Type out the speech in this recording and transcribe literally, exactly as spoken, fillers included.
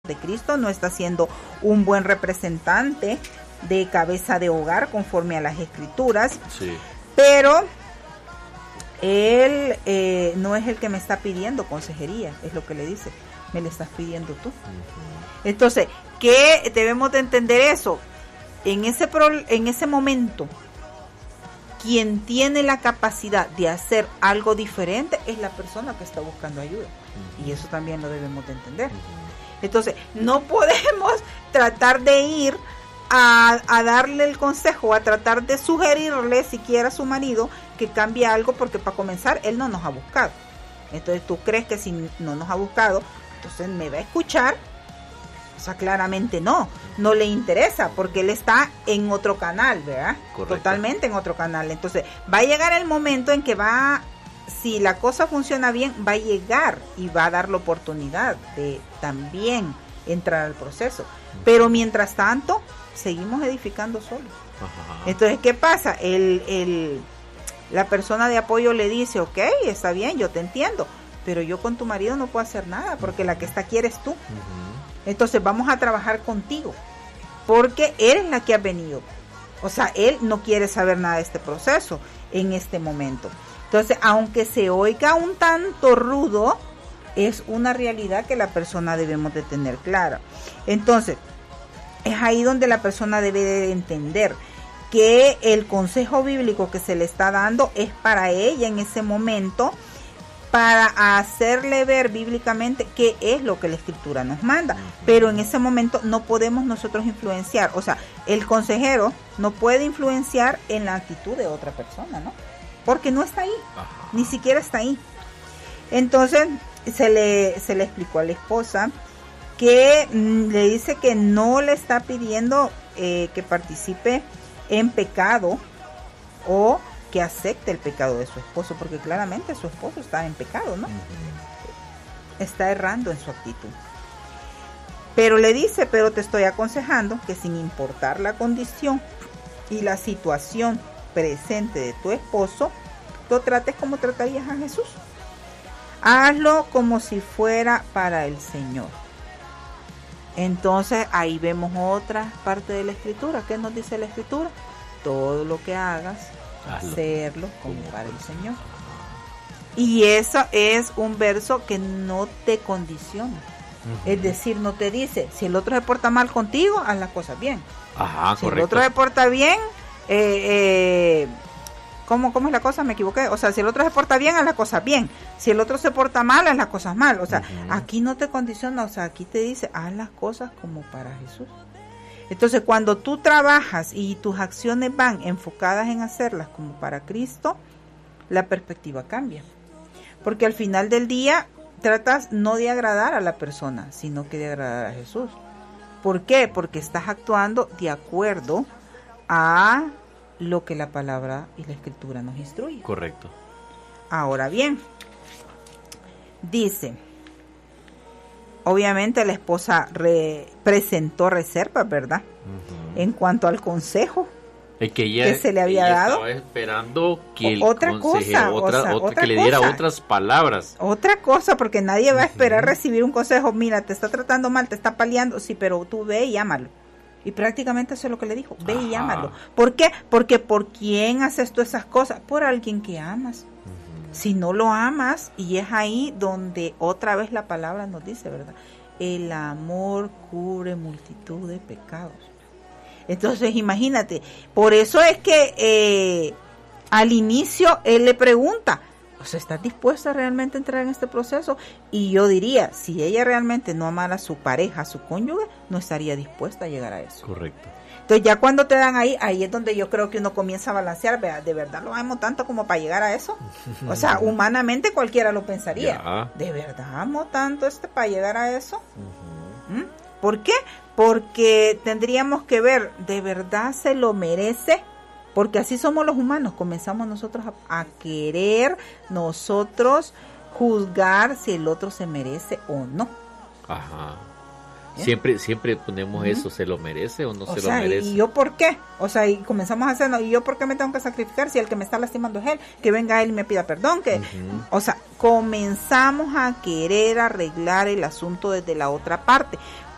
de Cristo, no está siendo un buen representante de cabeza de hogar conforme a las escrituras, sí. Pero él eh, no es el que me está pidiendo consejería, es lo que le dice, me le estás pidiendo tú. Uh-huh. Entonces, ¿qué debemos de entender eso? En ese, pro, en ese momento, quien tiene la capacidad de hacer algo diferente es la persona que está buscando ayuda. Uh-huh. Y eso también lo debemos de entender. Uh-huh. Entonces, no podemos tratar de ir a, a darle el consejo, a tratar de sugerirle siquiera a su marido que cambie algo, porque para comenzar, él no nos ha buscado. Entonces, ¿tú crees que si no nos ha buscado, entonces me va a escuchar? O sea, claramente no, no le interesa, porque él está en otro canal, ¿verdad? Correcto. Totalmente en otro canal. Entonces, va a llegar el momento en que va, si la cosa funciona bien, va a llegar y va a dar la oportunidad de también entrar al proceso. Pero mientras tanto, seguimos edificando solos. Ajá. Entonces, ¿qué pasa? El, el, la persona de apoyo le dice, ok, está bien, yo te entiendo, pero yo con tu marido no puedo hacer nada, porque la que está aquí eres tú. Uh-huh. Entonces vamos a trabajar contigo, porque eres la que ha venido. O sea, él no quiere saber nada de este proceso en este momento. Entonces, aunque se oiga un tanto rudo, es una realidad que la persona debemos de tener clara. Entonces, es ahí donde la persona debe de entender que el consejo bíblico que se le está dando es para ella en ese momento, para hacerle ver bíblicamente qué es lo que la escritura nos manda. Pero en ese momento no podemos nosotros influenciar. O sea, el consejero no puede influenciar en la actitud de otra persona, ¿no? Porque no está ahí, ajá, ni siquiera está ahí. Entonces se le, se le explicó a la esposa que mmm, le dice que no le está pidiendo eh, que participe en pecado o que acepte el pecado de su esposo, porque claramente su esposo está en pecado, ¿no? Uh-huh. Está errando en su actitud. Pero le dice, pero te estoy aconsejando que sin importar la condición y la situación presente de tu esposo, lo trates como tratarías a Jesús. Hazlo como si fuera para el Señor. Entonces ahí vemos otra parte de la escritura. ¿Qué nos dice la escritura? Todo lo que hagas, hacerlo como para el Señor. Y eso es un verso que no te condiciona. Uh-huh. Es decir, no te dice, si el otro se porta mal contigo, haz las cosas bien. Ajá, si correcto. El otro se porta bien, eh, eh, ¿cómo, ¿cómo es la cosa? Me equivoqué. O sea, si el otro se porta bien, haz las cosas bien. Si el otro se porta mal, haz las cosas mal. O sea, uh-huh, aquí no te condiciona, o sea, aquí te dice, haz las cosas como para Jesús. Entonces, cuando tú trabajas y tus acciones van enfocadas en hacerlas como para Cristo, la perspectiva cambia. Porque al final del día, tratas no de agradar a la persona, sino que de agradar a Jesús. ¿Por qué? Porque estás actuando de acuerdo a lo que la palabra y la escritura nos instruye. Correcto. Ahora bien, dice, obviamente la esposa re, presentó reservas, ¿verdad? Uh-huh. En cuanto al consejo es que, ella, que se le había ella dado. Estaba esperando que el otra consejero, cosa, otra, o sea, otra, otra que le cosa. diera otras palabras. Otra cosa, porque nadie va a esperar uh-huh. recibir un consejo. Mira, te está tratando mal, te está paliando. Sí, pero tú ve y llámalo. Y prácticamente eso es lo que le dijo. Ve Ajá. y llámalo. ¿Por qué? Porque ¿por quién haces tú esas cosas? Por alguien que amas. Uh-huh. Si no lo amas, y es ahí donde otra vez la palabra nos dice, ¿verdad? El amor cubre multitud de pecados. Entonces, imagínate, por eso es que eh, al inicio él le pregunta, o sea, ¿estás dispuesta realmente a entrar en este proceso? Y yo diría, si ella realmente no amara a su pareja, a su cónyuge, no estaría dispuesta a llegar a eso. Correcto. Entonces, ya cuando te dan ahí, ahí es donde yo creo que uno comienza a balancear, ¿verdad? ¿De verdad lo amo tanto como para llegar a eso? O sea, humanamente cualquiera lo pensaría. Ya. ¿De verdad amo tanto este para llegar a eso? Uh-huh. ¿Mm? ¿Por qué? Porque tendríamos que ver, ¿de verdad se lo merece? Porque así somos los humanos, comenzamos nosotros a, a querer nosotros juzgar si el otro se merece o no. Ajá. ¿Eh? Siempre siempre ponemos uh-huh. eso, ¿se lo merece o no o se sea, lo merece? ¿Y yo por qué? O sea, y comenzamos a hacerlo, ¿y yo por qué me tengo que sacrificar si el que me está lastimando es él? Que venga él y me pida perdón. que uh-huh. O sea, comenzamos a querer arreglar el asunto desde la otra parte,